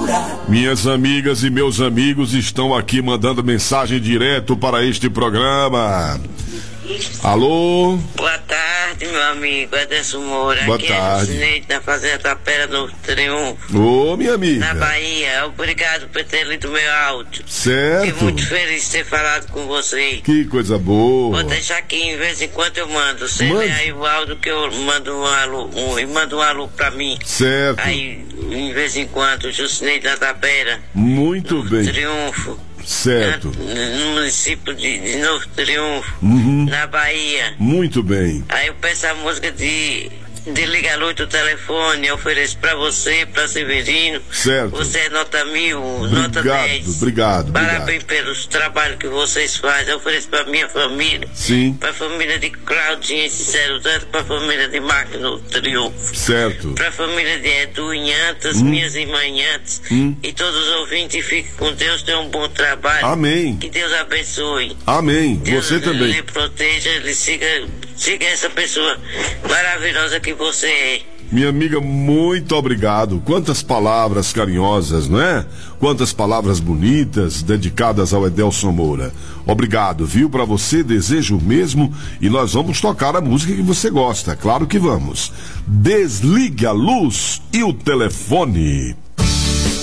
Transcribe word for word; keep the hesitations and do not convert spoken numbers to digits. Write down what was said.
Minhas amigas e meus amigos estão aqui mandando mensagem direto para este programa. Alô? Boa tarde, meu amigo Ederson Moura. Boa aqui tarde. é Lucineide, na Fazenda Tapera do Triunfo, Ô, minha amiga. na Bahia. Obrigado por ter lido meu áudio. Certo. Fiquei muito feliz de ter falado com você. Que coisa boa. Vou deixar aqui, em vez em quando eu mando. Você Mande. lê aí o áudio que eu mando um alô, um, e manda um alô pra mim. Certo. Aí, em vez em quando, Lucineide da Tapera. Muito bem. Triunfo. Certo. Na- No município de, de Novo Triunfo, Uhum. na Bahia. Muito bem. Aí eu peço a música de, de Liga a Luz do telefone, eu ofereço pra você, pra Severino. Certo. Você é nota mil, nota Obrigado, dez. obrigado, Parabéns obrigado. pelos trabalhos que vocês fazem. Eu ofereço pra minha família. Sim. Pra família de Claudinha e Cicero Santos, pra família de Marco no Triunfo. Certo. Pra família de Edu em Antas, minhas irmãs em Antas. Hum. E todos os ouvintes, fiquem com Deus, tenham um bom trabalho. Amém. Que Deus abençoe. Amém. Deus Você também. lhe proteja, ele siga, siga essa pessoa maravilhosa que você é. Minha amiga, muito obrigado. Quantas palavras carinhosas, não é? Quantas palavras bonitas dedicadas ao Edelson Moura. Obrigado, viu? Pra você, desejo o mesmo. E nós vamos tocar a música que você gosta. Claro que vamos. Desligue a luz e o telefone.